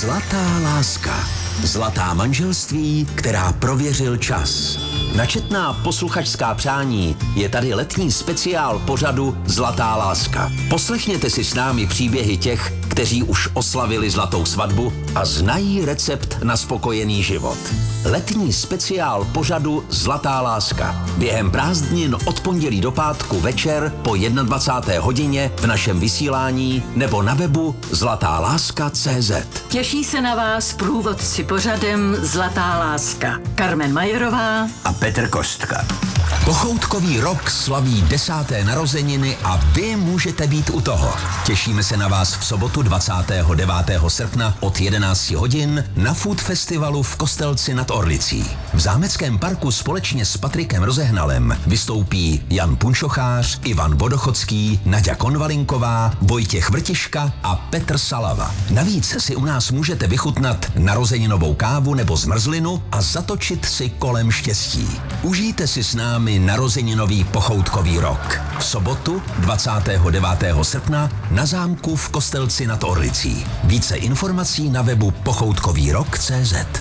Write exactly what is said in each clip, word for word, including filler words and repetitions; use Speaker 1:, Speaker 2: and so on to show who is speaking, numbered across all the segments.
Speaker 1: Zlatá láska. Zlatá manželství, která prověřil čas. Načetná posluchačská přání je tady letní speciál pořadu Zlatá láska. Poslechněte si s námi příběhy těch, kteří už oslavili zlatou svatbu a znají recept na spokojený život. Letní speciál pořadu Zlatá láska. Během prázdnin od pondělí do pátku večer po dvacáté jedné hodině v našem vysílání nebo na webu zlatá láska tečka cé zet.
Speaker 2: Těší se na vás průvodci pořadem Zlatá láska. Karmen Majerová
Speaker 1: a Petr Kostka. Pochoutkový rok slaví desáté narozeniny a vy můžete být u toho. Těšíme se na vás v sobotu dvacátého devátého srpna od jedenácti hodin na Food Festivalu v Kostelci nad Orlicí. V Zámeckém parku společně s Patrikem Rozehnalem vystoupí Jan Punčochář, Ivan Vodochodský, Naďa Konvalinková, Vojtěch Vrtiška a Petr Salava. Navíc si u nás můžete vychutnat narozeninovou kávu nebo zmrzlinu a zatočit si kolem štěstí. Užijte si s námi narozeninový pochoutkový rok. V sobotu dvacátého devátého srpna na zámku v Kostelci nad Orlicí. Více informací na webu pochoutkový rok tečka cé zet.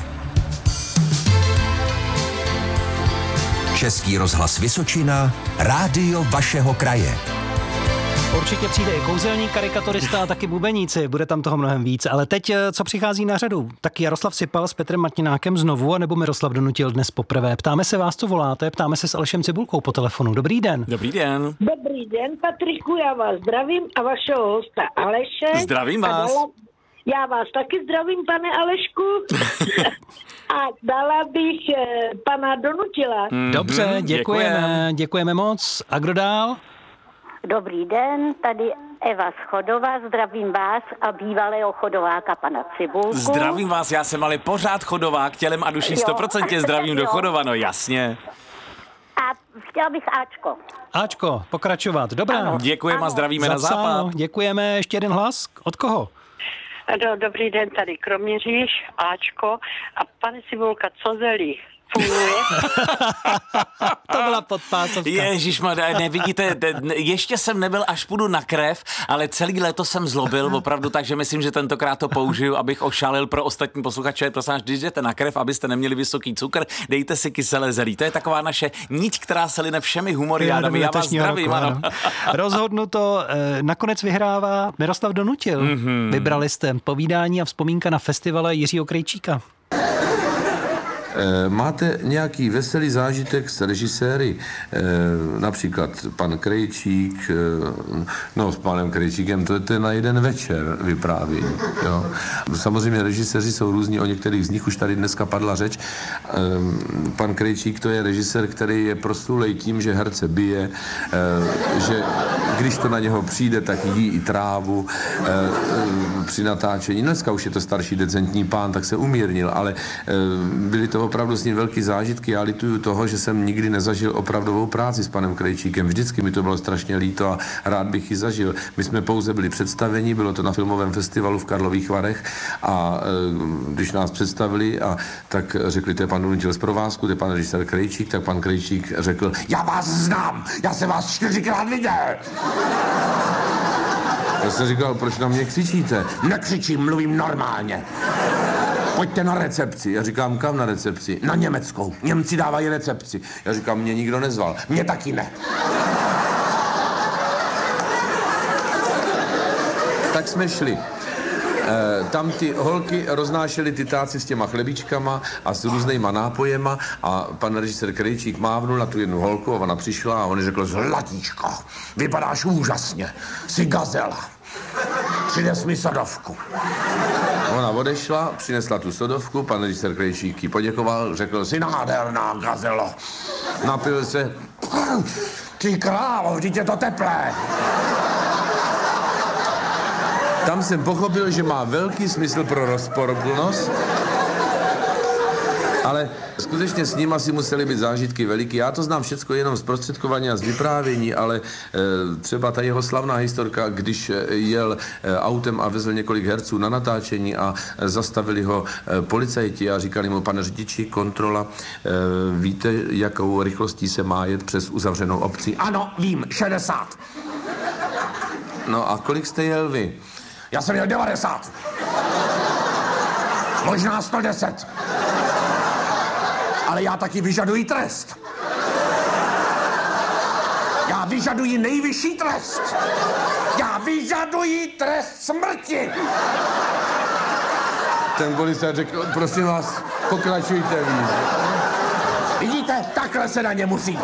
Speaker 1: Český rozhlas Vysočina, rádio vašeho kraje.
Speaker 3: Určitě přijde i kouzelník, karikaturista a taky bubeníci, bude tam toho mnohem víc. Ale teď, co přichází na řadu? Tak Jaroslav Sypal s Petrem Martinákem znovu, anebo Miroslav Donutil dnes poprvé? Ptáme se vás, co voláte, ptáme se s Alešem Cibulkou po telefonu. Dobrý den.
Speaker 4: Dobrý den.
Speaker 5: Dobrý den, Patriku, já vás zdravím a vašeho hosta Aleše.
Speaker 4: Zdravím vás.
Speaker 5: Dala, já vás taky zdravím, pane Alešku. A dala bych eh, pana Donutila.
Speaker 3: Mm, Dobře, děkujeme, děkujeme, děkujeme moc. A kdo dál?
Speaker 6: Dobrý den, tady Eva Schodová, zdravím vás a bývalého chodováka pana Cibulku.
Speaker 4: Zdravím vás, já jsem ale pořád chodovák, tělem a duší sto procent zdravím do Chodova, no jasně.
Speaker 6: A chtěla bych Ačko.
Speaker 3: Ačko, pokračovat, dobrá.
Speaker 4: Ano. Děkujeme ano. A zdravíme
Speaker 3: Zapsáno.
Speaker 4: Na západ.
Speaker 3: Děkujeme, ještě jeden hlas, od koho?
Speaker 7: Ano, dobrý den, tady Kroměříž, Ačko a pane Cibulka, co zelí?
Speaker 3: To byla podpásovka.
Speaker 4: Ježišmarja, nevidíte, ještě jsem nebyl, až půjdu na krev, ale celý léto jsem zlobil opravdu, takže myslím, že tentokrát to použiju, abych ošalil pro ostatní posluchače. Prosím vás, když jdete na krev, abyste neměli vysoký cukr, dejte si kyselé zelí. To je taková naše niť, která se line všemi humory. Já, já vás zdravím. Roku, ano.
Speaker 3: Rozhodnuto, nakonec vyhrává Miroslav Donutil. Mm-hmm. Vybrali jste povídání a vzpomínka na festivale Jiřího Krejčíka.
Speaker 8: Máte nějaký veselý zážitek s režiséry, například pan Krejčík, no s panem Krejčíkem, to je to na jeden večer vypráví. Jo. Samozřejmě režiséři jsou různí, o některých z nich už tady dneska padla řeč. Pan Krejčík to je režisér, který je proslulej tím, že herce bije, že když to na něho přijde, tak jí i trávu při natáčení. Dneska už je to starší decentní pán, tak se umírnil, ale byly to opravdu s ním velký zážitky. Já lituju toho, že jsem nikdy nezažil opravdovou práci s panem Krejčíkem. Vždycky mi to bylo strašně líto a rád bych ji zažil. My jsme pouze byli představeni, bylo to na filmovém festivalu v Karlových Varech a e, když nás představili, a tak řekli, to je pan Donutil z provázku, to je pan režisér Krejčík, tak pan Krejčík řekl, já vás znám, já jsem vás čtyřikrát viděl. Já jsem říkal, proč na mě křičíte? Nekřičím, mluvím normálně. Pojďte na recepci. Já říkám, kam na recepci? Na německou. Němci dávají recepci. Já říkám, mě nikdo nezval. Mě taky ne. Tak jsme šli. E, tam ty holky roznášely ty táci s těma chlebičkama a s různýma nápojema a pan režisér Krejčík mávnul na tu jednu holku a ona přišla a on řekl, zlatíčko, vypadáš úžasně, jsi gazela. Přines mi sodovku. Ona odešla, přinesla tu sodovku, pan režisér Krejčík jí poděkoval, řekl, jsi nádherná gazelo. Napil se, ty králo, vždyť je to teplé. Tam jsem pochopil, že má velký smysl pro rozporuplnost, ale skutečně s ním asi musely být zážitky veliký. Já to znám všecko jenom z prostředkování a z vyprávění, ale e, třeba ta jeho slavná historka, když jel e, autem a vezl několik herců na natáčení a e, zastavili ho e, policajti a říkali mu, pane řidiči, kontrola, e, víte, jakou rychlostí se má jet přes uzavřenou obcí? Ano, vím, šedesát. No a kolik jste jel vy? Já jsem jel devadesát.
Speaker 9: možná sto deset. Ale já taky vyžaduji trest. Já vyžaduji nejvyšší trest. Já vyžaduji trest smrti.
Speaker 8: Ten policajt řekl, prosím vás, pokračujte víc.
Speaker 9: Vidíte, takhle se na ně musí.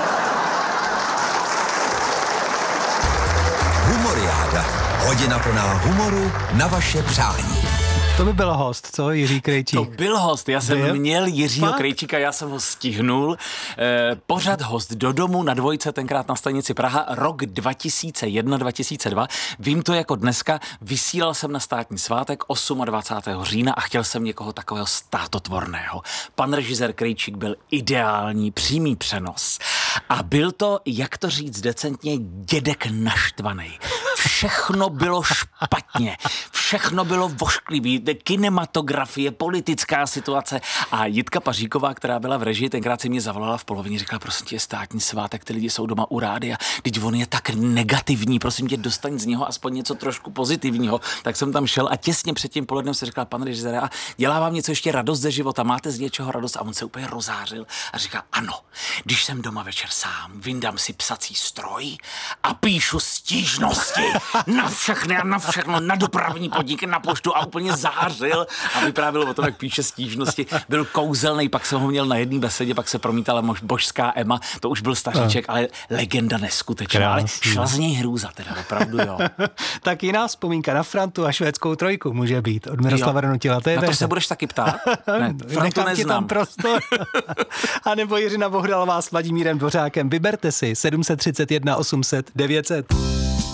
Speaker 1: Humoriáda. Hodina plná humoru na vaše přání.
Speaker 3: To by byl host, co, Jiří Krejčík?
Speaker 4: To byl host, já jsem
Speaker 3: Byl?
Speaker 4: měl Jiřího
Speaker 3: Fakt?
Speaker 4: Krejčíka, já jsem ho stihnul. E, pořad host do domu na dvojce, tenkrát na stanici Praha, rok dva tisíce jedna dva tisíce dva. Vím to jako dneska, vysílal jsem na státní svátek dvacátého osmého října a chtěl jsem někoho takového státotvorného. Pan režisér Krejčík byl ideální, přímý přenos. A byl to, jak to říct decentně, dědek naštvaný. Všechno bylo špatně, všechno bylo vošklivý, kinematografie, politická situace a Jitka Paříková, která byla v režii, tenkrát si mě zavolala v polovině, řekla, prosím tě, je státní svátek, ty lidi jsou doma u rádia, teď on je tak negativní, prosím tě, dostaň z něho aspoň něco trošku pozitivního. Tak jsem tam šel a těsně před tím polednem se řekla, pan režisér, a dělá vám něco ještě radost ze života, máte z něčeho radost? A on se úplně rozářil a říká, ano, když jsem doma večer sám, vyndám si psací stroj a píšu stížnosti na všechny a na všechno, na dopravní podniky, na poštu a úplně zářil a vyprávěl o tom, jak píše stížnosti. Byl kouzelný, pak jsem ho měl na jedné besedě, pak se promítala božská Ema, to už byl staříček, ale legenda neskutečná, ale šla z něj hrůza teda, opravdu jo.
Speaker 3: Tak jiná vzpomínka na Frantu a švédskou trojku může být od Miroslava Donutila. To je
Speaker 4: na to
Speaker 3: verze.
Speaker 4: se budeš taky ptát? Ne, Frantu
Speaker 3: Nechám ti tam
Speaker 4: neznám.
Speaker 3: prostor. A nebo Jiřina Bohdalová s Vladimírem Dvořákem. Vyberte si sedm set třicet jedna osm set devět set.